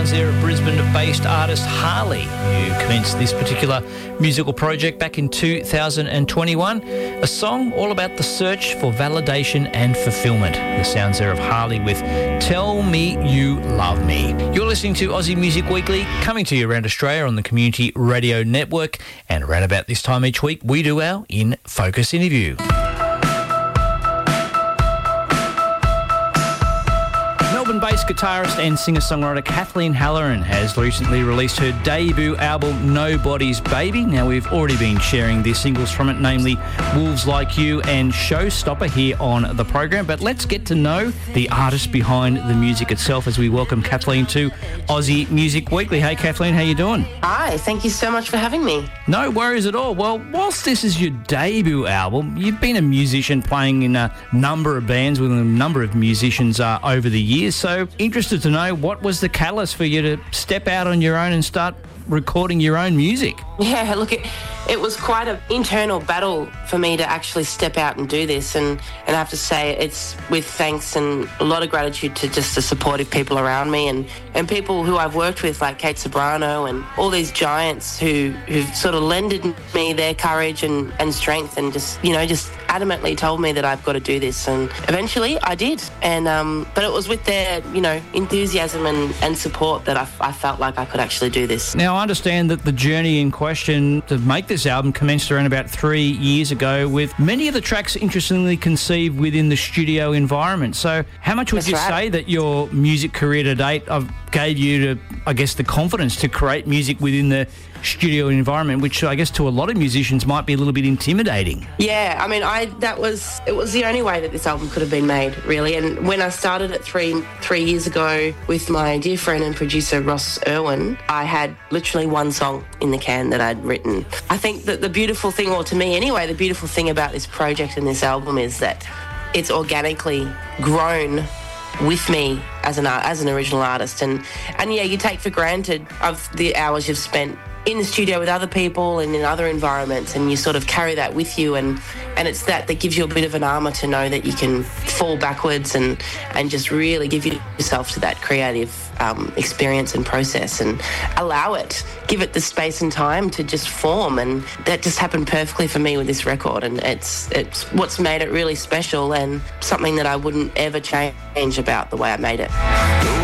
There, a Brisbane-based artist Harley, who commenced this particular musical project back in 2021. A song all about the search for validation and fulfillment. The sounds there of Harley with Tell Me You Love Me. You're listening to Aussie Music Weekly, coming to you around Australia on the Community Radio Network. And around about this time each week, we do our In Focus interview. Melbourne-based guitarist and singer-songwriter Kathleen Halloran has recently released her debut album, Nobody's Baby. Now, we've already been sharing the singles from it, namely Wolves Like You and Showstopper, here on the program. But let's get to know the artist behind the music itself as we welcome Kathleen to Aussie Music Weekly. Hey, Kathleen, how you doing? Hi, thank you so much for having me. No worries at all. Well, whilst this is your debut album, you've been a musician playing in a number of bands with a number of musicians over the years. So interested to know, what was the catalyst for you to step out on your own and start recording your own music? Yeah, look, it was quite an internal battle for me to actually step out and do this, and I have to say it's with thanks and a lot of gratitude to just the supportive people around me and people who I've worked with, like Kate Sobrano and all these giants who've sort of lended me their courage and strength, and just adamantly told me that I've got to do this, and eventually I did. And but it was with their enthusiasm and support that I felt like I could actually do this. Now, I understand that the journey in question to make this album commenced around about 3 years ago, with many of the tracks interestingly conceived within the studio environment. So how much would you say that your music career to date gave you the confidence to create music within the studio environment, which I guess to a lot of musicians might be a little bit intimidating? Yeah, I mean, it was the only way that this album could have been made, really. And when I started it three years ago with my dear friend and producer Ross Irwin, I had literally one song in the can that I'd written. I think that the beautiful thing, or to me anyway, the beautiful thing about this project and this album is that it's organically grown with me as an original artist, and yeah, you take for granted of the hours you've spent in the studio with other people and in other environments, and you sort of carry that with you, and it's that gives you a bit of an armour to know that you can fall backwards and just really give yourself to that creative experience and process, and give it the space and time to just form. And that just happened perfectly for me with this record, and it's what's made it really special, and something that I wouldn't ever change about the way I made it.